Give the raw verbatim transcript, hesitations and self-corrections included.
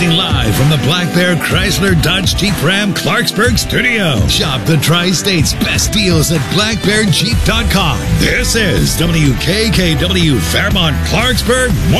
Live from the Black Bear Chrysler Dodge Jeep Ram Clarksburg studio. Shop the Tri-State's best deals at black bear jeep dot com. This is W K K W Fairmont Clarksburg.